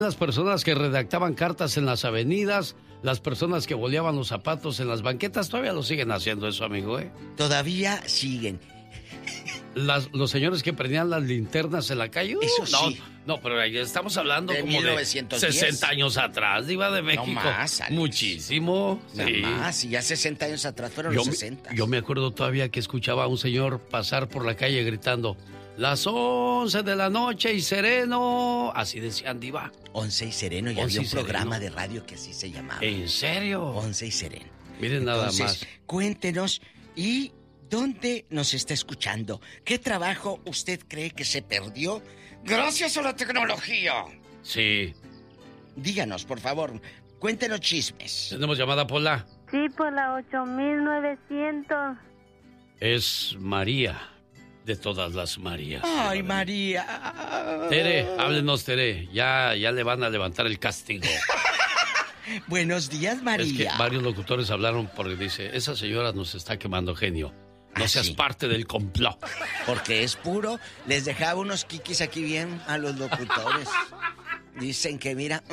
Las personas que redactaban cartas en las avenidas, las personas que boleaban los zapatos en las banquetas, todavía lo siguen haciendo eso, amigo, ¿eh? Todavía siguen. Los señores que prendían las linternas en la calle. Eso sí. No, pero ahí estamos hablando de como 1910. de 60 años atrás, Diva de México. No más, Alex. Muchísimo. No sí. más, y ya 60 años atrás fueron los 60. Yo me acuerdo todavía que escuchaba a un señor pasar por la calle gritando, las 11 de la noche y sereno. Así decían, Diva. 11 y sereno, y había un programa de radio que así se llamaba. ¿En serio? 11 y sereno. Miren, entonces, nada más. Cuéntenos, ¿y dónde nos está escuchando? ¿Qué trabajo usted cree que se perdió gracias a la tecnología? Sí. Díganos, por favor, cuéntenos chismes. ¿Tenemos llamada, Pola? Sí, por la 8900. Es María, de todas las Marías. Ay, María. Tere, háblenos, Tere. Ya le van a levantar el castigo. Buenos días, María. Es que varios locutores hablaron porque dice, esa señora nos está quemando, genio. No seas parte del complot. Porque es puro. Les dejaba unos kikis aquí bien a los locutores. Dicen que mira.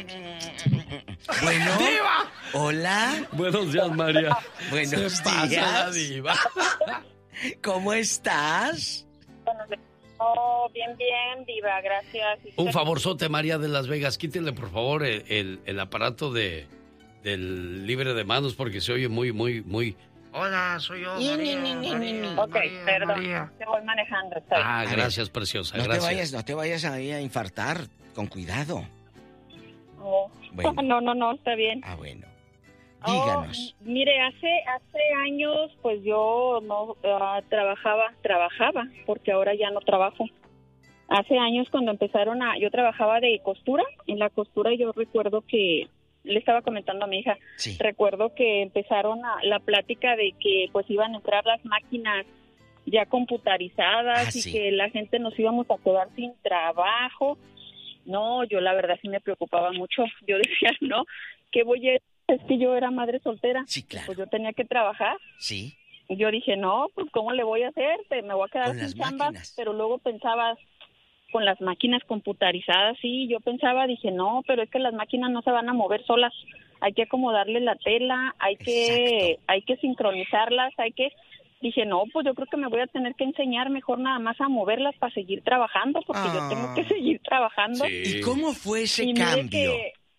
Bueno. ¡Diva! Hola. Buenos días, María. Buenos pasa días. la diva. ¿Cómo estás? Oh, bien, Diva, gracias. Un favorzote, María de Las Vegas. Quítenle, por favor, el aparato del libre de manos porque se oye muy... Hola, soy yo, María. Ok, perdón. Te voy manejando. Gracias, preciosa. No Gracias. no te vayas ahí a infartar. Con cuidado. Oh. Bueno. No, está bien. Ah, bueno. Díganos. Mire, hace años, pues yo no trabajaba, porque ahora ya no trabajo. Hace años cuando empezaron yo trabajaba de costura. En la costura yo recuerdo que le estaba comentando a mi hija, sí. Recuerdo que empezaron la plática de que pues iban a entrar las máquinas ya computarizadas y sí. que la gente nos íbamos a quedar sin trabajo. No, yo la verdad sí me preocupaba mucho. Yo decía, no, ¿qué voy a hacer? Es que yo era madre soltera. Sí, claro. Pues yo tenía que trabajar. Sí. Y yo dije, no, pues ¿cómo le voy a hacer? Me voy a quedar Con sin las chamba. máquinas. Pero luego pensaba, con las máquinas computarizadas, sí, yo pensaba, dije, no, pero es que las máquinas no se van a mover solas. Hay que acomodarle la tela, hay que sincronizarlas, Dije, no, pues yo creo que me voy a tener que enseñar mejor nada más a moverlas para seguir trabajando, porque yo tengo que seguir trabajando. Sí. ¿Y cómo fue ese cambio?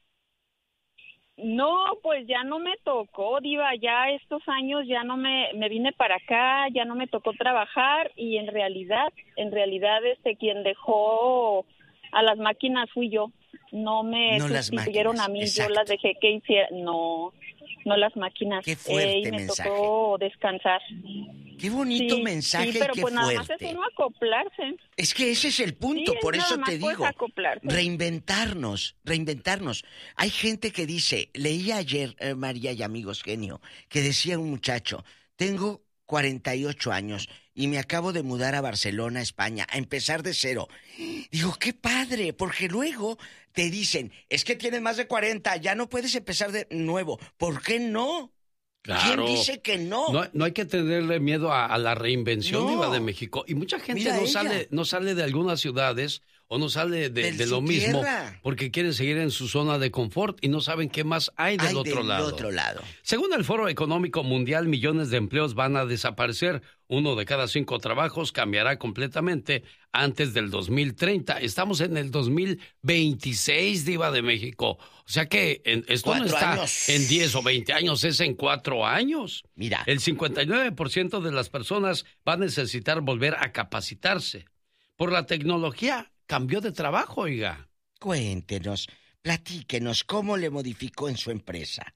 No, pues ya no me tocó, Diva, ya estos años ya no me vine para acá, ya no me tocó trabajar y en realidad quien dejó a las máquinas fui yo. No me sustituyeron a mí, exacto. Yo las dejé que hicieran, no las máquinas. Qué fuerte y me mensaje. tocó descansar. Qué bonito mensaje, sí, pero qué pues fuerte. nada más es uno acoplarse. Es que ese es el punto, Sí, por nada eso más, te pues, digo, acoplarse. reinventarnos. Hay gente que dice, leí ayer, María y amigos, genio, que decía un muchacho, tengo 48 años y me acabo de mudar a Barcelona, España, a empezar de cero. Digo, qué padre, porque luego te dicen, es que tienes más de 40, ya no puedes empezar de nuevo. ¿Por qué no? Claro. ¿Quién dice que no? No hay que tenerle miedo a la reinvención, No. Diva de México. Y mucha gente Mira no sale de algunas ciudades o no sale de lo mismo porque quieren seguir en su zona de confort y no saben qué más hay del otro lado. Según el Foro Económico Mundial, millones de empleos van a desaparecer. 1 de cada 5 trabajos cambiará completamente antes del 2030. Estamos en el 2026, Diva de México. O sea que esto no está en 10 o 20 años, es en 4 años. Mira. El 59% de las personas va a necesitar volver a capacitarse. Por la tecnología, cambió de trabajo, oiga. Cuéntenos, platíquenos, ¿cómo le modificó en su empresa?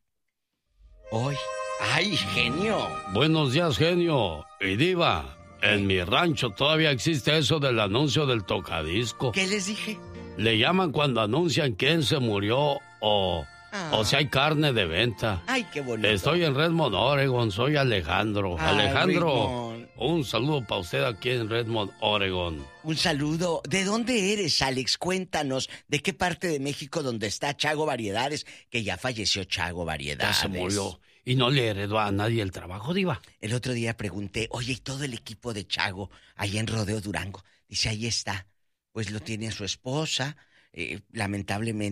Hoy. ¡Ay, genio! Buenos días, genio. Y Diva, en mi rancho todavía existe eso del anuncio del tocadisco. ¿Qué les dije? Le llaman cuando anuncian quién se murió o si hay carne de venta. ¡Ay, qué bonito! Estoy en Redmond, Oregon. Soy Alejandro. Ay, Alejandro, Redmond. un saludo para usted aquí en Redmond, Oregon. Un saludo. ¿De dónde eres, Alex? Cuéntanos. ¿De qué parte de México donde está Chago Variedades? Que ya falleció Chago Variedades. Ya se murió. Y no le heredó a nadie el trabajo, Diva. El otro día pregunté, oye, ¿y todo el equipo de Chago allá en Rodeo Durango? Dice, ahí está. Pues lo tiene su esposa, lamentablemente